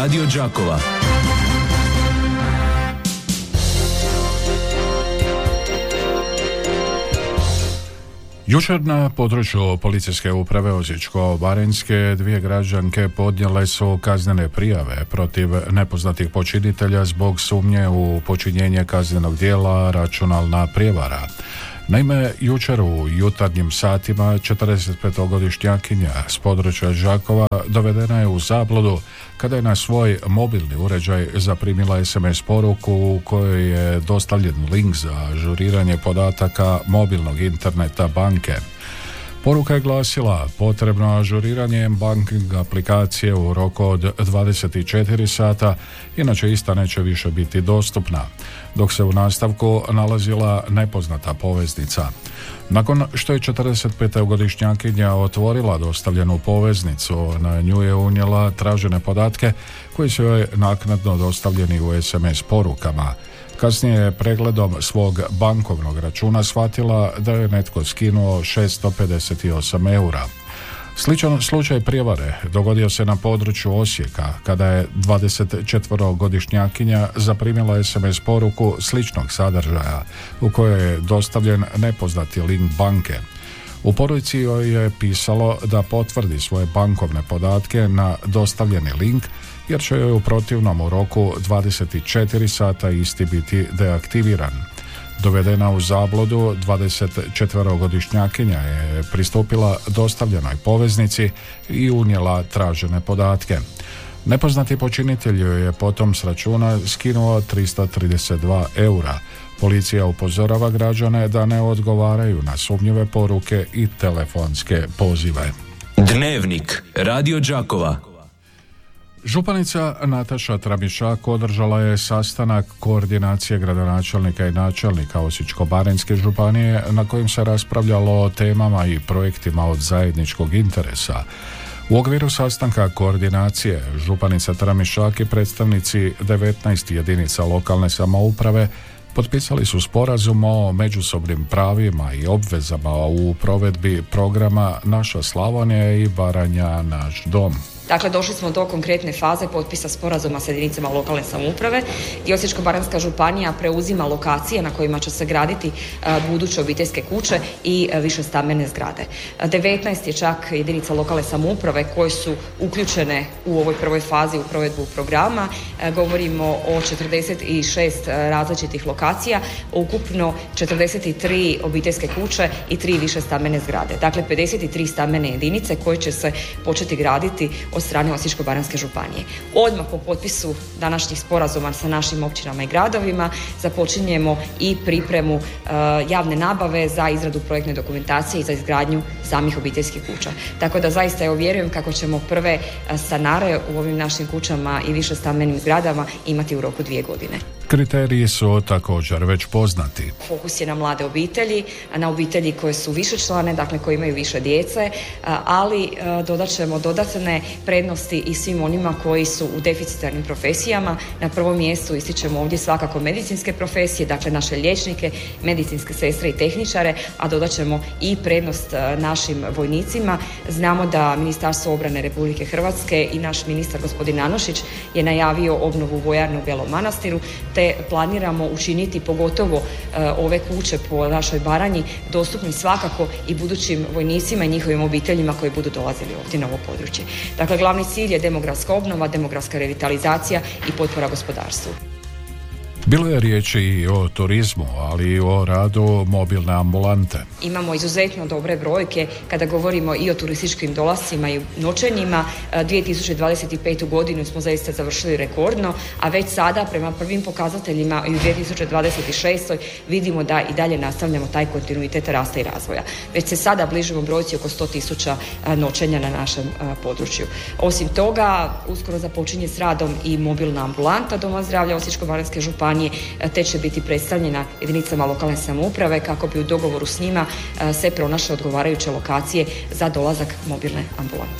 Radio Đakova. Jučer na području policijske uprave Osječko-baranjske 2 građanke podnijele su kaznene prijave protiv nepoznatih počinitelja zbog sumnje u počinjenje kaznenog djela računalna prijevara. Naime, jučer u jutarnjim satima 45-godišnjakinja s područja Đakova dovedena je u zabludu kada je na svoj mobilni uređaj zaprimila SMS poruku u kojoj je dostavljen link za ažuriranje podataka mobilnog interneta banke. Poruka je glasila: potrebno ažuriranje banking aplikacije u roku od 24 sata, inače ista neće više biti dostupna, dok se u nastavku nalazila nepoznata poveznica. Nakon što je 45-godišnjakinja otvorila dostavljenu poveznicu, na nju je unijela tražene podatke koji su joj naknadno dostavljeni u SMS porukama. Kasnije je pregledom svog bankovnog računa shvatila da je netko skinuo 658 eura. Sličan slučaj prijevare dogodio se na području Osijeka kada je 24-godišnjakinja zaprimila SMS poruku sličnog sadržaja u kojoj je dostavljen nepoznati link banke. U poruci joj je pisalo da potvrdi svoje bankovne podatke na dostavljeni link, jer će joj u protivnom u roku 24 sata isti biti deaktiviran. Dovedena u zabludu, 24-godišnjakinja je pristupila dostavljenoj poveznici i unijela tražene podatke. Nepoznati počinitelj joj je potom s računa skinuo 332 eura. Policija upozorava građane da ne odgovaraju na sumnjive poruke i telefonske pozive. Dnevnik Radio Đakova. Županica Nataša Tramišak održala je sastanak koordinacije gradonačelnika i načelnika Osječko-baranjske županije na kojem se raspravljalo o temama i projektima od zajedničkog interesa. U okviru sastanka koordinacije županica Tramišak i predstavnici 19 jedinica lokalne samouprave potpisali su sporazum o međusobnim pravima i obvezama u provedbi programa Naša Slavonija i Baranja naš dom. Dakle, došli smo do konkretne faze potpisa sporazuma sa jedinicama lokalne samouprave i Osječko-baranjska županija preuzima lokacije na kojima će se graditi buduće obiteljske kuće i višestambene zgrade. 19 je čak jedinica lokalne samouprave koje su uključene u ovoj prvoj fazi u provedbu programa. Govorimo o 46 različitih lokacija, ukupno 43 obiteljske kuće i 3 višestambene zgrade. Dakle, 53 stambene jedinice koje će se početi graditi od strane Osječko-baranjske županije. Odmah po potpisu današnjih sporazuma sa našim općinama i gradovima započinjemo i pripremu javne nabave za izradu projektne dokumentacije i za izgradnju samih obiteljskih kuća. Tako da zaista vjerujem kako ćemo prve stanare u ovim našim kućama i više stambenim zgradama imati u roku 2 godine. Kriteriji su također već poznati. Fokus je na mlade obitelji, na obitelji koje su višečlane, dakle koje imaju više djece, ali dodat ćemo dodatne prednosti i svim onima koji su u deficitarnim profesijama. Na prvom mjestu ističemo ovdje svakako medicinske profesije, dakle naše liječnike, medicinske sestre i tehničare, a dodat ćemo i prednost našim vojnicima. Znamo da Ministarstvo obrane Republike Hrvatske i naš ministar gospodin Anušić je najavio obnovu vojarne u Belom Manastiru, te planiramo učiniti pogotovo ove kuće po našoj Baranji dostupni svakako i budućim vojnicima i njihovim obiteljima koji budu dolazili ovdje na ovo područje. Dakle, glavni cilj je demografska obnova, demografska revitalizacija i potpora gospodarstvu. Bilo je riječi i o turizmu, ali i o radu mobilne ambulante. Imamo izuzetno dobre brojke kada govorimo i o turističkim dolascima i noćenjima. 2025. godinu smo zaista završili rekordno, a već sada prema prvim pokazateljima i u 2026. vidimo da i dalje nastavljamo taj kontinuitet rasta i razvoja. Već se sada bližimo brojci oko 100.000 noćenja na našem području. Osim toga, uskoro započinje s radom i mobilna ambulanta Doma zdravlja Osječko-baranjske županije, te će biti predstavljena jedinicama lokalne samouprave kako bi u dogovoru s njima se pronašle odgovarajuće lokacije za dolazak mobilne ambulante.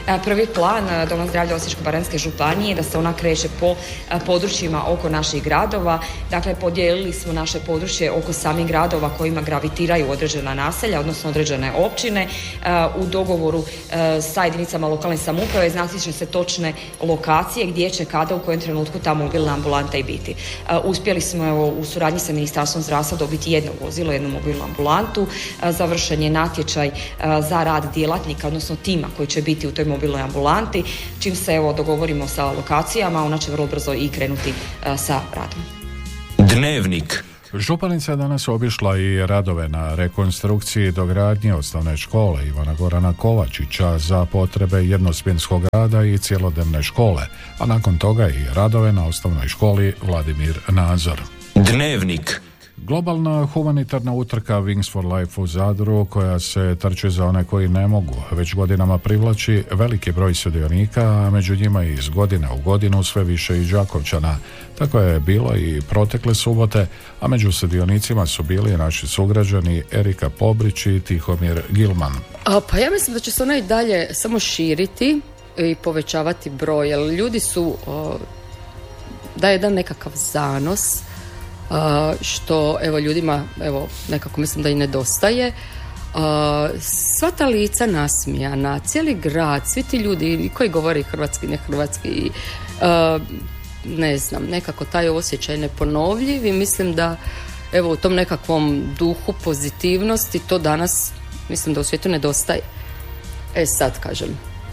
Prvi plan Doma zdravlja Osječko-baranjske županije je da se ona kreće po područjima oko naših gradova. Dakle, podijelili smo naše područje oko samih gradova kojima gravitiraju određena naselja, odnosno određene općine. U dogovoru sa jedinicama lokalne samouprave znati će se točne lokacije gdje će kada u kojem trenutku ta mobilna ambulanta i biti. Uspjeli smo u suradnji sa Ministarstvom zdravstva dobiti jedno vozilo, jednu mobilnu ambulantu. Završen je natječaj za rad djelatnika, odnosno tima koji će biti u toj mobilnoj ambulanti. Čim se dogovorimo sa lokacijama, ona će vrlo brzo i krenuti sa radom. Dnevnik. Županica je danas obišla i radove na rekonstrukciji dogradnje osnovne škole Ivana Gorana Kovačića za potrebe jednosmjenskog rada i cjelodnevne škole, a nakon toga i radove na osnovnoj školi Vladimir Nazor. Dnevnik. Globalna humanitarna utrka Wings for Life u Zadru, koja se trči za one koji ne mogu, već godinama privlači veliki broj sudionika, a među njima iz godine u godinu sve više i Đakovčana. Tako je bilo i protekle subote, a među sudionicima su bili naši sugrađani Erika Pobrić i Tihomir Gilman. Pa ja mislim da će se ona i dalje samo širiti i povećavati broj, jer ljudi su da jedan nekakav zanos, što ljudima nekako mislim da i nedostaje. Sva ta lica nasmijana, cijeli grad, svi ti ljudi koji govori hrvatski, ne hrvatski, ne znam, nekako taj osjećaj neponovljiv i mislim da u tom nekakvom duhu pozitivnosti to danas mislim da u svijetu nedostaje. Sad kažem.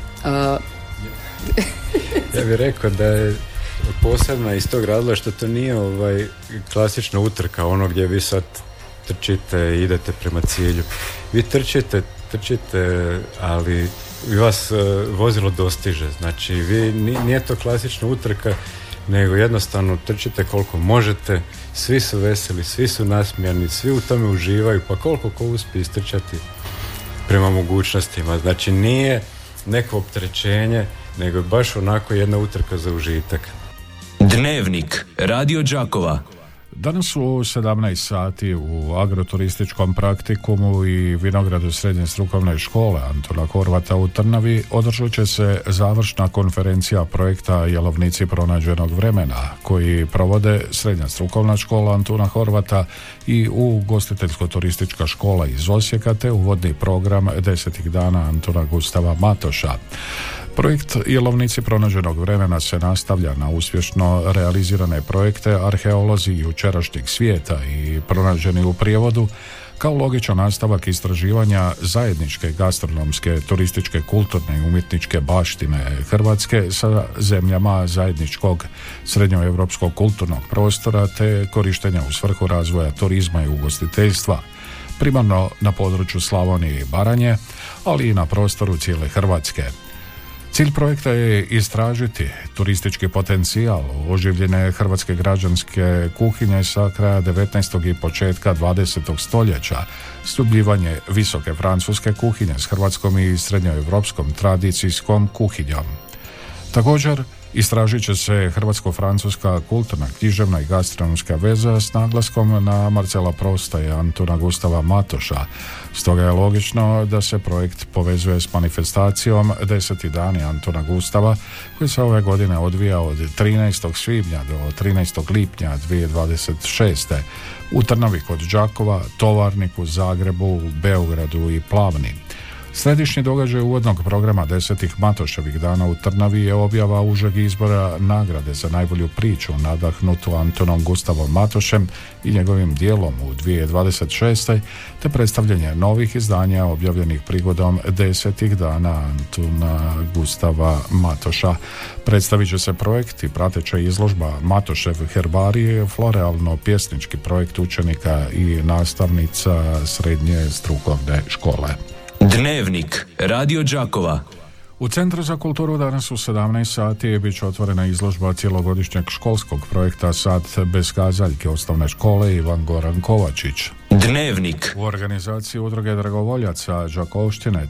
Ja bih rekao da je posebna iz tog razloga što to nije klasična utrka, ono gdje vi sad trčite i idete prema cilju. Vi trčite, ali vas vozilo dostiže. Znači, nije to klasična utrka, nego jednostavno trčite koliko možete, svi su veseli, svi su nasmijani, svi u tome uživaju, pa koliko ko uspije istrčati prema mogućnostima. Znači, nije neko opterećenje, nego je baš onako jedna utrka za užitak. Dnevnik. Radio Đakova. Danas u 17 sati u agroturističkom praktikumu i vinogradu srednje strukovne škole Antuna Horvata u Trnavi održat će se završna konferencija projekta Jelovnici pronađenog vremena, koji provode srednja strukovna škola Antuna Horvata i ugostiteljsko-turistička škola iz Osijeka te uvodni program 10 dana Antuna Gustava Matoša. Projekt Jelovnici pronađenog vremena se nastavlja na uspješno realizirane projekte Arheolozi jučerašnjeg svijeta i Pronađeni u prijevodu, kao logičan nastavak istraživanja zajedničke gastronomske, turističke, kulturne i umjetničke baštine Hrvatske sa zemljama zajedničkog srednjoevropskog kulturnog prostora te korištenja u svrhu razvoja turizma i ugostiteljstva, primarno na području Slavonije i Baranje, ali i na prostoru cijele Hrvatske. Cilj projekta je istražiti turistički potencijal oživljene hrvatske građanske kuhinje sa kraja 19. i početka 20. stoljeća, sljubljivanje visoke francuske kuhinje s hrvatskom i srednjoevropskom tradicijskom kuhinjom. Također, istražit će se hrvatsko-francuska kulturna, književna i gastronomska veza s naglaskom na Marcela Prousta i Antuna Gustava Matoša. Stoga je logično da se projekt povezuje s manifestacijom 10. dani Antuna Gustava, koji se ove godine odvija od 13. svibnja do 13. lipnja 2026. u Trnavi kod Đakova, Tovarniku, Zagrebu, Beogradu i Plavni. Središnji događaj uvodnog programa 10. Matoševih dana u Trnavi je objava užeg izbora nagrade za najbolju priču nadahnutu Antunom Gustavom Matošem i njegovim dijelom u 2026. te predstavljanje novih izdanja objavljenih prigodom 10. dana Antuna Gustava Matoša. Predstavit će se projekt i prateća izložba Matošev herbarije, florealno-pjesnički projekt učenika i nastavnica srednje strukovne škole. Dnevnik. Radio Đakova. U Centru za kulturu danas u 17 sati bit će otvorena izložba cjelogodišnjeg školskog projekta Sad bez kazaljke osnovne škole Ivan Goran Kovačić. Dnevnik. U organizaciji Udruge dragovoljaca Đakovštine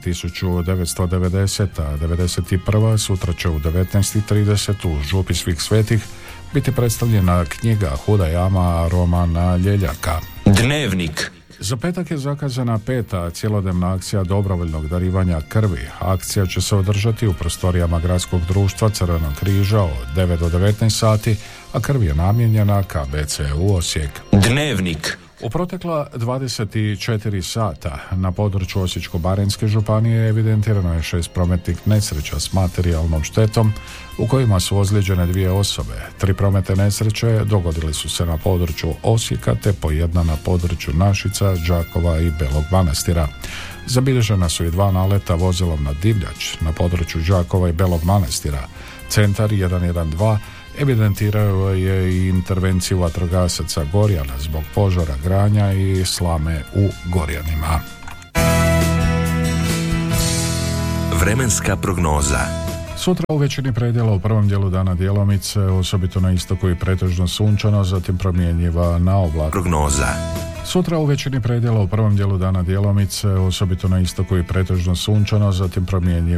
1990-91 sutra će u 19:30 u Župi svih svetih biti predstavljena knjiga Huda jama Romana Ljeljaka. Dnevnik. Za petak je zakazana 5. cjelodnevna akcija dobrovoljnog darivanja krvi. Akcija će se održati u prostorijama Gradskog društva Crvenog križa od 9 do 19 sati, a krv je namijenjena KBC-u Osijek. Dnevnik. U protekla 24 sata na području Osječko-baranjske županije evidentirano je 6 prometnih nesreća s materijalnom štetom u kojima su ozlijeđene 2 osobe. 3 prometne nesreće dogodile su se na području Osijeka te po jedna na području Našica, Đakova i Belog Manastira. Zabilježena su i 2 naleta vozilom na divljač na području Đakova i Belog Manastira. Centar 112 evidentirao je i intervenciju vatrogasaca Gorjana zbog požara granja i slame u Gorjanima. Vremenska prognoza. Sutra u većini predjela u prvom dijelu dana djelomice, osobito na istoku i pretežno sunčano, zatim promjenjiva na oblak. Prognoza. Sutra u većini predjela u prvom dijelu dana djelomice, osobito na istoku i pretežno sunčano, zatim promjenjiva